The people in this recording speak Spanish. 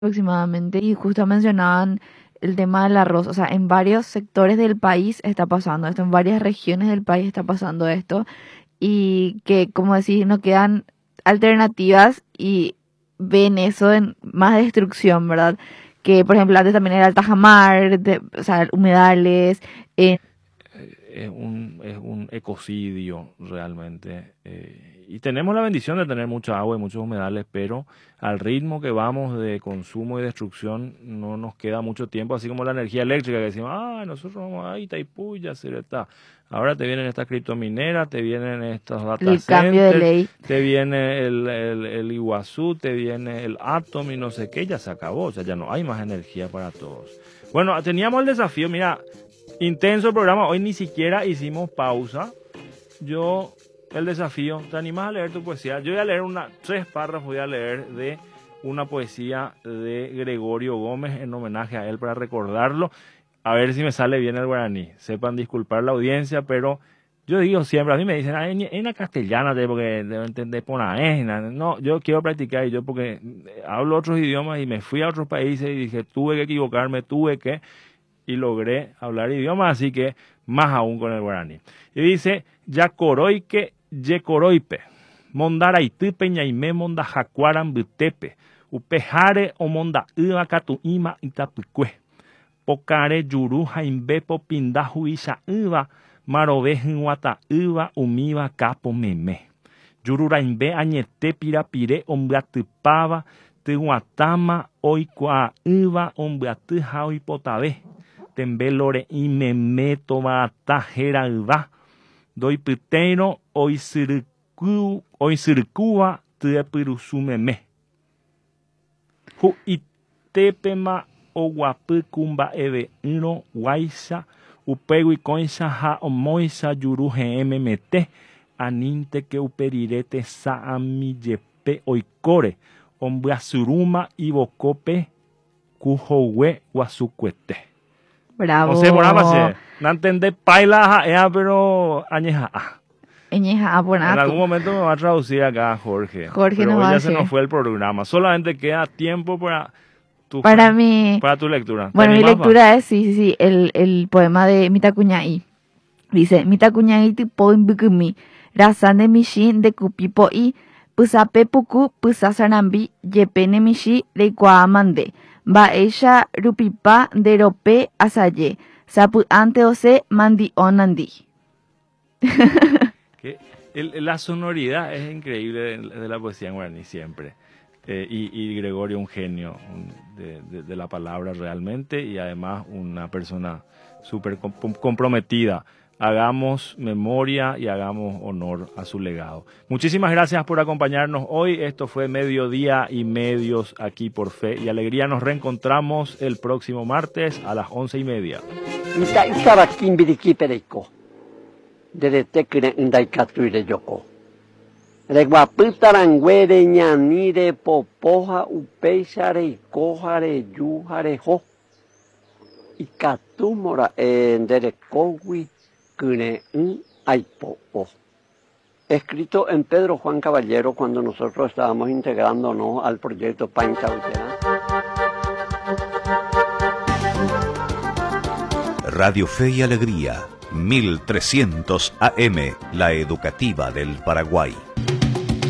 aproximadamente. Y justo mencionaban el tema del arroz. O sea, en varios sectores del país está pasando esto, en varias regiones del país está pasando esto. Y que, como decís, no quedan alternativas y ven eso en más destrucción, ¿verdad? Que, por ejemplo, antes también era el tajamar, o sea, humedales. Es un ecocidio realmente. Y tenemos la bendición de tener mucha agua y muchos humedales, pero al ritmo que vamos de consumo y destrucción no nos queda mucho tiempo, así como la energía eléctrica que decimos, nosotros vamos a Itaipú, ya se está. Ahora te vienen estas criptomineras, te vienen estos data El cambio de centers, ley. te viene el Iguazú, te viene el Atom y no sé qué, ya se acabó, o sea, ya no hay más energía para todos. Bueno, teníamos el desafío, mira, intenso el programa, hoy ni siquiera hicimos pausa. El desafío, ¿te animas a leer tu poesía? Yo voy a leer 3 párrafos, voy a leer de una poesía de Gregorio Gómez en homenaje a él para recordarlo. A ver si me sale bien el guaraní. Sepan disculpar la audiencia, pero yo digo siempre, a mí me dicen, en la castellana, porque debo entender por no, yo quiero practicar, y yo porque hablo otros idiomas y me fui a otros países y dije, tuve que equivocarme, y logré hablar idiomas, así que más aún con el guaraní. Y dice, Yakoroike, Yekoroipe, Mondaraitipe, Ñaime, Mondajacuaran, Butepe, Upejare o Monda Iba Catuima, Itapicue, Pocare, Yuru, Jaimbe, Popinda, Juisha, Iba, Marobe, Jinguata, Iba, Umiba, Capo, Meme, Yururaimbe, Añete, Pirapire, Ombeatipaba, Tihuatama, Oikua, Iba, Ombeatija, Oipotabe, Tembelore y meme toma tajera va doy pitero hoy circua te pirusumeme hu itepema o guapu kumba eve no guaisa upegui coinsa ha omoisa yuru gmmt aninte que uperirete sa amiyepe oicore ombrasuruma y bocope cujowe guasucuete. Bravo. No sé, por nada, no entendé paila, pero añeja. Bueno, En algún momento me va a traducir acá Jorge. Jorge pero nos hoy va a ya se hacer. nos fue el programa. Solamente queda tiempo para tu lectura. Bueno, mi lectura es, sí, el poema de Mitakuñai. Dice, Mitakuñai tipo imbukumi, razane mishi de kupipo y pusape puku pusasanambi, yepene mishi reikuamande. Baesha rupipa derope asaye. Sapu ante ose mandi onandi. La sonoridad es increíble de la poesía en guaraní siempre. Y Gregorio un genio de la palabra realmente y además una persona súper comprometida. Hagamos memoria y hagamos honor a su legado. Muchísimas gracias por acompañarnos hoy. Esto fue Mediodía y Medios aquí por Fe y Alegría. Nos reencontramos el próximo martes a las 11:30. Escrito en Pedro Juan Caballero cuando nosotros estábamos integrándonos al proyecto Paintautera. Radio Fe y Alegría, 1300 AM, la educativa del Paraguay.